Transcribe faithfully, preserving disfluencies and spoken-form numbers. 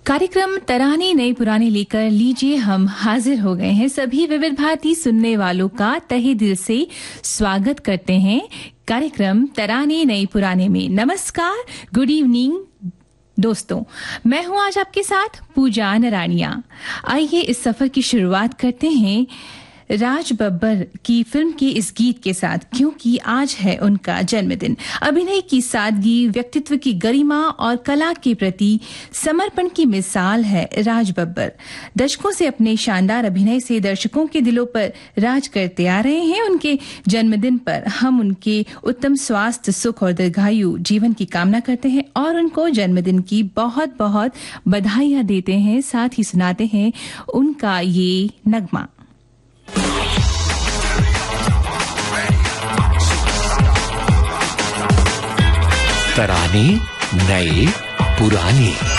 कार्यक्रम तराने नए पुराने लेकर लीजिए हम हाजिर हो गए हैं। सभी विविध भारती सुनने वालों का तहे दिल से स्वागत करते हैं कार्यक्रम तराने नए पुराने में। नमस्कार, गुड इवनिंग दोस्तों, मैं हूं आज आपके साथ पूजा नरानिया। आइए इस सफर की शुरुआत करते हैं राज बब्बर की फिल्म के इस गीत के साथ, क्योंकि आज है उनका जन्मदिन। अभिनय की सादगी, व्यक्तित्व की गरिमा और कला के प्रति समर्पण की मिसाल है राज बब्बर। दशकों से अपने शानदार अभिनय से दर्शकों के दिलों पर राज करते आ रहे हैं। उनके जन्मदिन पर हम उनके उत्तम स्वास्थ्य, सुख और दीर्घायु जीवन की कामना करते हैं और उनको जन्मदिन की बहुत बहुत बधाइयां देते हैं। साथ ही सुनाते हैं उनका ये नगमा। तराने नए पुराने।